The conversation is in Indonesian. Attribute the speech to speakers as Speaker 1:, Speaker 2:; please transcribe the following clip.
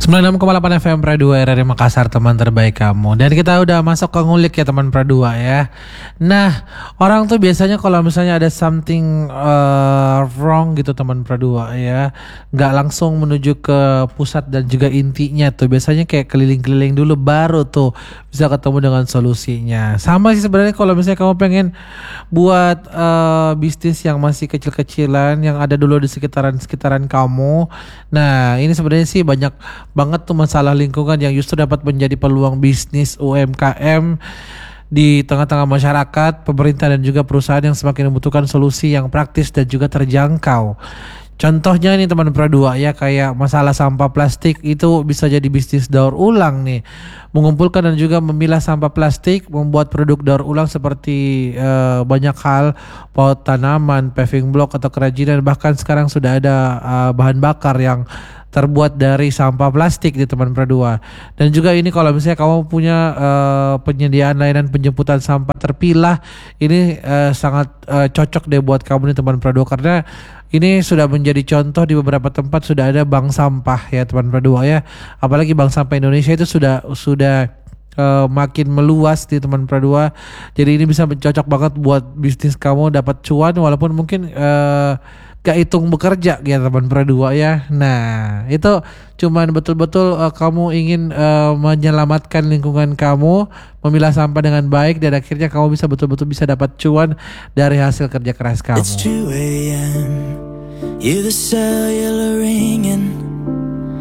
Speaker 1: 96,8 FM Pradua RRI Makassar, teman terbaik kamu. Dan kita udah masuk ke ngulik ya teman Pradua ya. Nah, orang tuh biasanya kalau misalnya ada something wrong gitu teman Pradua ya, nggak langsung menuju ke pusat dan juga intinya tuh. Biasanya kayak keliling-keliling dulu baru tuh bisa ketemu dengan solusinya. Sama sih sebenarnya kalau misalnya kamu pengen buat bisnis yang masih kecil-kecilan yang ada dulu di sekitaran kamu. Nah, ini sebenarnya sih banyak banget tuh masalah lingkungan yang justru dapat menjadi peluang bisnis UMKM di tengah-tengah masyarakat, pemerintah dan juga perusahaan yang semakin membutuhkan solusi yang praktis dan juga terjangkau. Contohnya nih teman Pradua ya, kayak masalah sampah plastik itu bisa jadi bisnis daur ulang nih. Mengumpulkan dan juga memilah sampah plastik, membuat produk daur ulang seperti banyak hal, pot tanaman, paving block atau kerajinan, bahkan sekarang sudah ada bahan bakar yang terbuat dari sampah plastik di teman Pradua. Dan juga ini kalau misalnya kamu punya penyediaan layanan penjemputan sampah terpilah, ini sangat cocok deh buat kamu nih teman Pradua, karena ini sudah menjadi contoh di beberapa tempat sudah ada bank sampah ya teman Pradua ya. Apalagi bank sampah Indonesia itu sudah makin meluas di teman Pradua. Jadi ini bisa cocok banget buat bisnis kamu dapat cuan walaupun mungkin gak hitung bekerja ya teman Pradua ya. Nah itu cuman betul-betul kamu ingin menyelamatkan lingkungan kamu, memilah sampah dengan baik, dan akhirnya kamu bisa betul-betul bisa dapat cuan dari hasil kerja keras kamu.
Speaker 2: It's 2 a.m. You're the cellular ringing.